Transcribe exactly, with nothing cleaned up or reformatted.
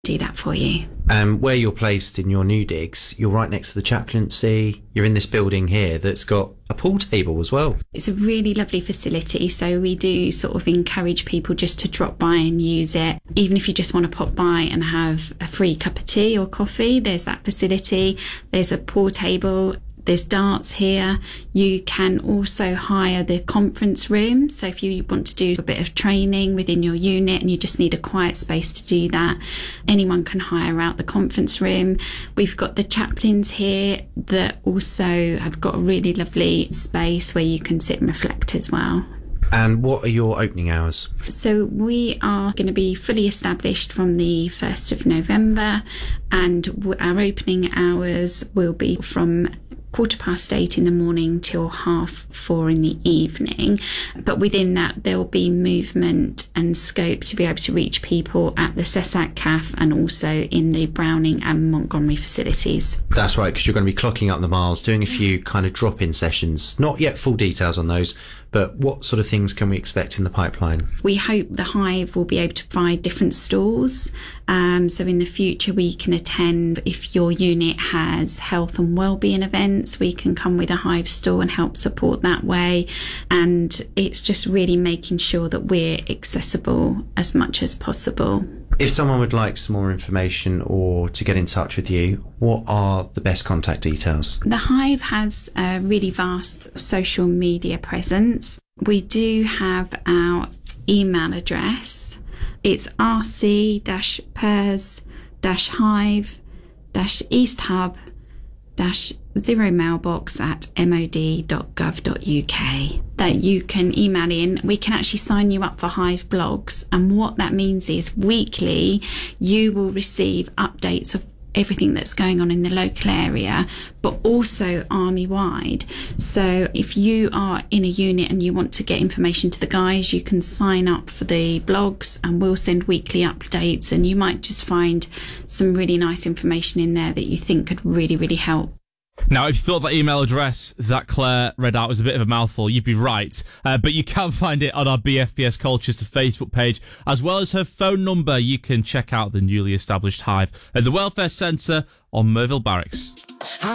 do that for you. And um, where you're placed in your new digs, you're right next to the chaplaincy. You're in this building here that's got a pool table as well. It's a really lovely facility, so we do sort of encourage people just to drop by and use it. Even if you just want to pop by and have a free cup of tea or coffee, there's that facility. There's a pool table. There's darts here. You can also hire the conference room. So if you want to do a bit of training within your unit and you just need a quiet space to do that, anyone can hire out the conference room. We've got the chaplains here that also have got a really lovely space where you can sit and reflect as well. And what are your opening hours? So we are going to be fully established from the first of November, and our opening hours will be from quarter past eight in the morning till half four in the evening. But within that, there'll be movement and scope to be able to reach people at the SESAC C A F and also in the Browning and Montgomery facilities. That's right, because you're going to be clocking up the miles, doing a few kind of drop-in sessions. Not yet full details on those, but what sort of things can we expect in the pipeline? We hope the Hive will be able to provide different stalls. Um, so in the future, we can attend, if your unit has health and wellbeing events, we can come with a Hive stall and help support that way. And it's just really making sure that we're accessible as much as possible. If someone would like some more information or to get in touch with you, what are the best contact details? The Hive has a really vast social media presence. We do have our email address. It's r c dash pers dash hive dash east hub dash zero mailbox at m o d dot gov dot u k that you can email in. We can actually sign you up for Hive blogs, and what that means is weekly you will receive updates of everything that's going on in the local area, but also army-wide. So if you are in a unit and you want to get information to the guys, you can sign up for the blogs and we'll send weekly updates, and you might just find some really nice information in there that you think could really, really help. Now, if you thought that email address that Claire read out was a bit of a mouthful, you'd be right. Uh, but you can find it on our B F P S Colchester Facebook page, as well as her phone number. You can check out the newly established Hive at the Welfare Centre on Merville Barracks.